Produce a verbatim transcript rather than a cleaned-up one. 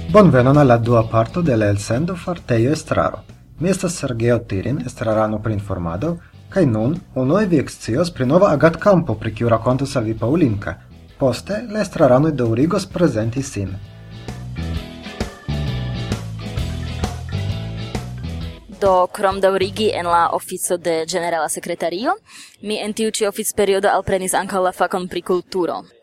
Bonvenon al la dua parto de la elsendo Farteio Estraro. Mi estas Sergeo Tirin, estrarano pri informado, kaj nun unue vi ekscios pri nova agadkampo, pri kiu rakontos al vi Paulinka. Poste la estraranoj daŭrigos prezenti sin. Do krom daŭrigi en la ofico de ĝenerala sekretario, mi en tiu ĉi oficperiodo alprenis ankaŭ la fakon pri kulturo.